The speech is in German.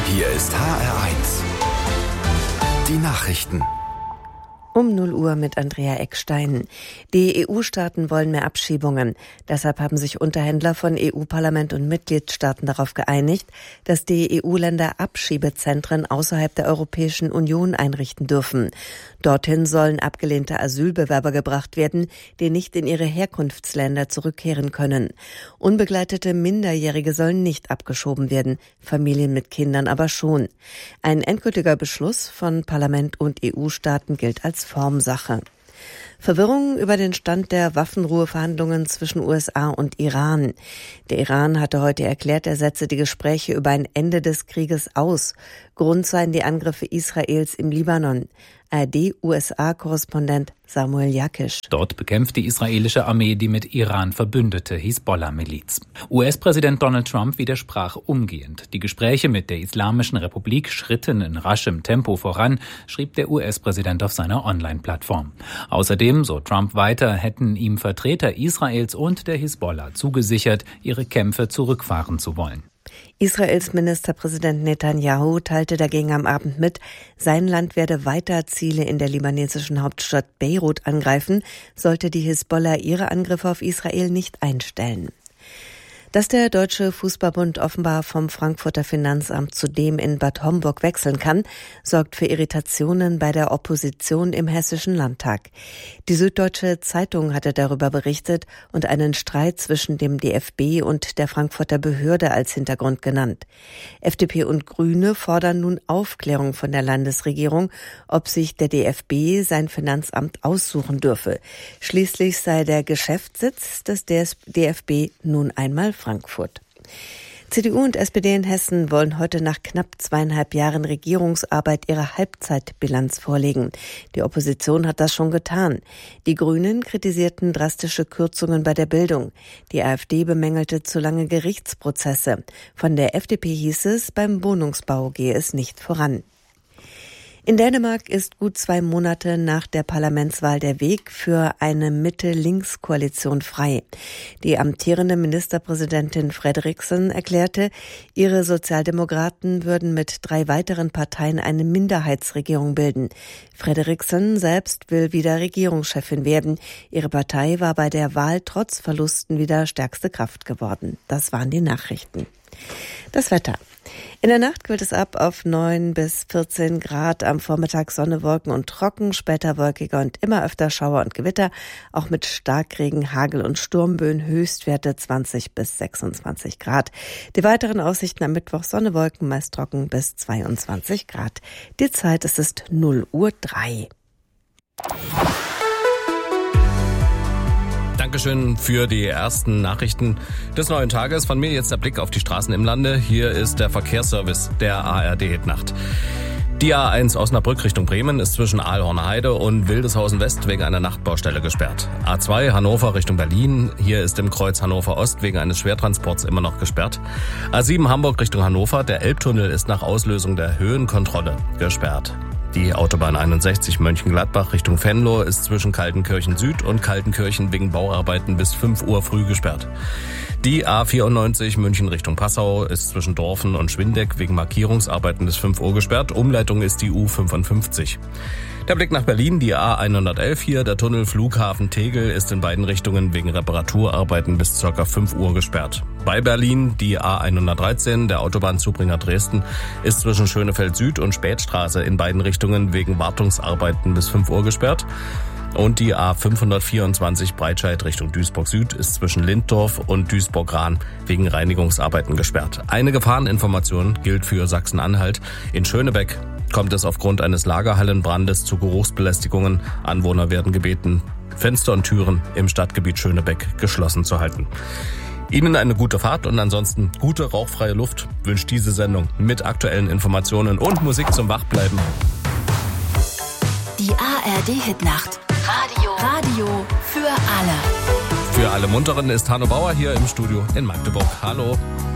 Hier ist HR1. Die Nachrichten. Um 0 Uhr mit Andrea Eckstein. Die EU-Staaten wollen mehr Abschiebungen. Deshalb haben sich Unterhändler von EU-Parlament und Mitgliedstaaten darauf geeinigt, dass die EU-Länder Abschiebezentren außerhalb der Europäischen Union einrichten dürfen. Dorthin sollen abgelehnte Asylbewerber gebracht werden, die nicht in ihre Herkunftsländer zurückkehren können. Unbegleitete Minderjährige sollen nicht abgeschoben werden, Familien mit Kindern aber schon. Ein endgültiger Beschluss von Parlament und EU-Staaten gilt als Formsache. Verwirrung über den Stand der Waffenruheverhandlungen zwischen USA und Iran. Der Iran hatte heute erklärt, er setze die Gespräche über ein Ende des Krieges aus. Grund seien die Angriffe Israels im Libanon. ARD-USA-Korrespondent Samuel Jakisch. Dort bekämpft die israelische Armee die mit Iran verbündete Hisbollah-Miliz. US-Präsident Donald Trump widersprach umgehend. Die Gespräche mit der Islamischen Republik schritten in raschem Tempo voran, schrieb der US-Präsident auf seiner Online-Plattform. Außerdem, so Trump weiter, hätten ihm Vertreter Israels und der Hisbollah zugesichert, ihre Kämpfe zurückfahren zu wollen. Israels Ministerpräsident Netanyahu teilte dagegen am Abend mit, sein Land werde weiter Ziele in der libanesischen Hauptstadt Beirut angreifen, sollte die Hisbollah ihre Angriffe auf Israel nicht einstellen. Dass der Deutsche Fußballbund offenbar vom Frankfurter Finanzamt zu dem in Bad Homburg wechseln kann, sorgt für Irritationen bei der Opposition im Hessischen Landtag. Die Süddeutsche Zeitung hatte darüber berichtet und einen Streit zwischen dem DFB und der Frankfurter Behörde als Hintergrund genannt. FDP und Grüne fordern nun Aufklärung von der Landesregierung, ob sich der DFB sein Finanzamt aussuchen dürfe. Schließlich sei der Geschäftssitz des DFB nun einmal Frankfurt. CDU und SPD in Hessen wollen heute nach knapp 2,5 Jahren Regierungsarbeit ihre Halbzeitbilanz vorlegen. Die Opposition hat das schon getan. Die Grünen kritisierten drastische Kürzungen bei der Bildung. Die AfD bemängelte zu lange Gerichtsprozesse. Von der FDP hieß es, beim Wohnungsbau gehe es nicht voran. In Dänemark ist gut 2 Monate nach der Parlamentswahl der Weg für eine Mitte-Links-Koalition frei. Die amtierende Ministerpräsidentin Frederiksen erklärte, ihre Sozialdemokraten würden mit 3 weiteren Parteien eine Minderheitsregierung bilden. Frederiksen selbst will wieder Regierungschefin werden. Ihre Partei war bei der Wahl trotz Verlusten wieder stärkste Kraft geworden. Das waren die Nachrichten. Das Wetter. In der Nacht kühlt es ab auf 9 bis 14 Grad, am Vormittag Sonne, Wolken und trocken, später wolkiger und immer öfter Schauer und Gewitter, auch mit Starkregen, Hagel und Sturmböen, Höchstwerte 20 bis 26 Grad. Die weiteren Aussichten am Mittwoch Sonne, Wolken, meist trocken bis 22 Grad. Die Zeit ist 0:03 Uhr. Dankeschön für die ersten Nachrichten des neuen Tages. Von mir jetzt der Blick auf die Straßen im Lande. Hier ist der Verkehrsservice der ARD-Hitnacht. Die A1 Osnabrück Richtung Bremen ist zwischen Aalhorn-Heide und Wildeshausen West wegen einer Nachtbaustelle gesperrt. A2 Hannover Richtung Berlin. Hier ist im Kreuz Hannover Ost wegen eines Schwertransports immer noch gesperrt. A7 Hamburg Richtung Hannover. Der Elbtunnel ist nach Auslösung der Höhenkontrolle gesperrt. Die Autobahn 61 Mönchengladbach Richtung Venlo ist zwischen Kaltenkirchen Süd und Kaltenkirchen wegen Bauarbeiten bis 5 Uhr früh gesperrt. Die A94 München Richtung Passau ist zwischen Dorfen und Schwindeck wegen Markierungsarbeiten bis 5 Uhr gesperrt. Umleitung ist die U55. Der Blick nach Berlin, die A111 hier, der Tunnel Flughafen Tegel ist in beiden Richtungen wegen Reparaturarbeiten bis ca. 5 Uhr gesperrt. Bei Berlin die A113, der Autobahnzubringer Dresden, ist zwischen Schönefeld Süd und Spätstraße in beiden Richtungen wegen Wartungsarbeiten bis 5 Uhr gesperrt. Und die A524 Breitscheid Richtung Duisburg Süd ist zwischen Linddorf und Duisburg-Rahn wegen Reinigungsarbeiten gesperrt. Eine Gefahreninformation gilt für Sachsen-Anhalt. In Schönebeck kommt es aufgrund eines Lagerhallenbrandes zu Geruchsbelästigungen. Anwohner werden gebeten, Fenster und Türen im Stadtgebiet Schönebeck geschlossen zu halten. Ihnen eine gute Fahrt und ansonsten gute rauchfreie Luft wünscht diese Sendung mit aktuellen Informationen und Musik zum Wachbleiben. Die ARD-Hitnacht. Radio für alle. Für alle Munteren ist Hanno Bauer hier im Studio in Magdeburg. Hallo.